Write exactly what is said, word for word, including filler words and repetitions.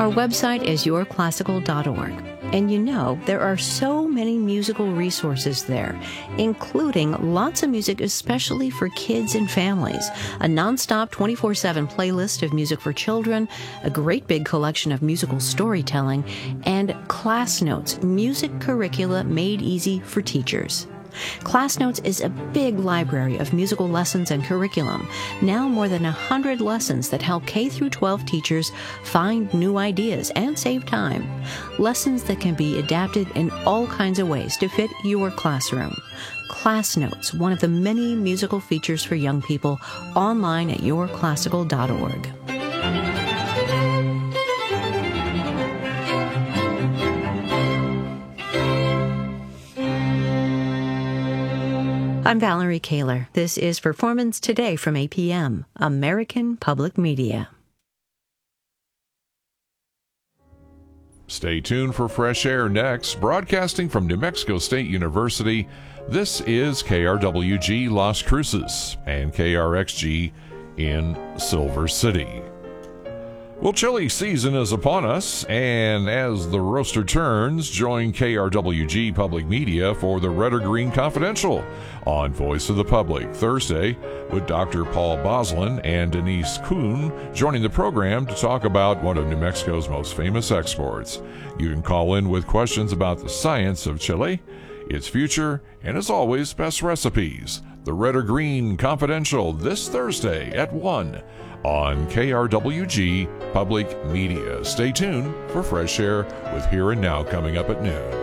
Our website is your classical dot org. And you know, there are so many musical resources there, including lots of music especially for kids and families, a nonstop twenty-four seven playlist of music for children, a great big collection of musical storytelling, and Class Notes, music curricula made easy for teachers. Class Notes is a big library of musical lessons and curriculum, now more than one hundred lessons that help K through twelve teachers find new ideas and save time. Lessons that can be adapted in all kinds of ways to fit your classroom. Class Notes, one of the many musical features for young people, online at your classical dot org. I'm Valerie Kaler. This is Performance Today from A P M, American Public Media. Stay tuned for Fresh Air next. Broadcasting from New Mexico State University, this is K R W G Las Cruces and K R X G in Silver City. Well, chili season is upon us, and as the roaster turns, join K R W G Public Media for the Red or Green Confidential on Voice of the Public Thursday with Doctor Paul Boslin and Denise Kuhn joining the program to talk about one of New Mexico's most famous exports. You can call in with questions about the science of chili, its future, and as always, best recipes. The Red or Green Confidential this Thursday at one on K R W G Public Media. Stay tuned for Fresh Air with Here and Now coming up at noon.